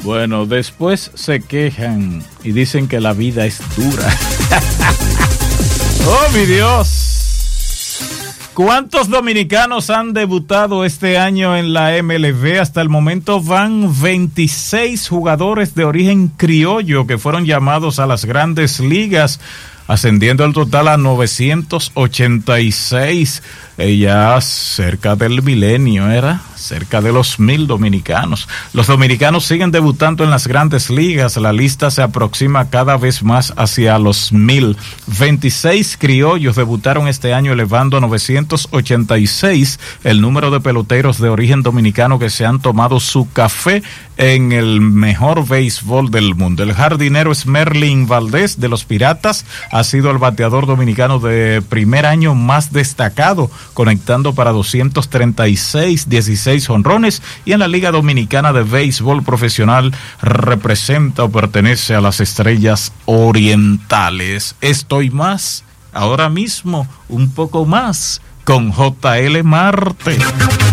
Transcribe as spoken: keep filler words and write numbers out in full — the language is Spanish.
Bueno, después se quejan y dicen que la vida es dura. ¡Oh, mi Dios! ¿Cuántos dominicanos han debutado este año en la M L B? Hasta el momento van veintiséis jugadores de origen criollo que fueron llamados a las grandes ligas, ascendiendo el total a novecientos ochenta y seis, eh, ya cerca del milenio, era cerca de los mil dominicanos. Los dominicanos siguen debutando en las grandes ligas, la lista se aproxima cada vez más hacia los mil. veintiséis criollos debutaron este año, elevando a novecientos ochenta y seis el número de peloteros de origen dominicano que se han tomado su café en el mejor béisbol del mundo. El jardinero Smerling Valdés de los Piratas ha sido el bateador dominicano de primer año más destacado, conectando para doscientos treinta y seis, dieciséis jonrones, y en la Liga Dominicana de Béisbol Profesional representa o pertenece a las Estrellas Orientales. Esto y más, ahora mismo, un poco más, con J L Marte.